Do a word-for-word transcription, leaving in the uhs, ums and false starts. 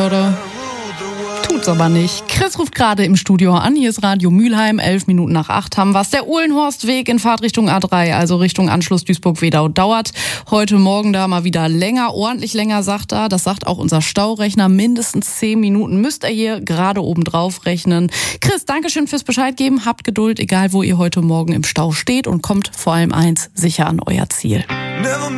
würde. Tut's aber nicht. Chris ruft gerade im Studio an. Hier ist Radio Mülheim. Elf Minuten nach acht haben wir's. Der Uhlenhorstweg in Fahrtrichtung A drei, also Richtung Anschluss Duisburg-Wedau, dauert heute Morgen da mal wieder länger, ordentlich länger, sagt er. Das sagt auch unser Staurechner. Mindestens zehn Minuten müsst ihr hier gerade oben drauf rechnen. Chris, Dankeschön fürs Bescheid geben. Habt Geduld, egal wo ihr heute Morgen im Stau steht, und kommt vor allem eins sicher an euer Ziel.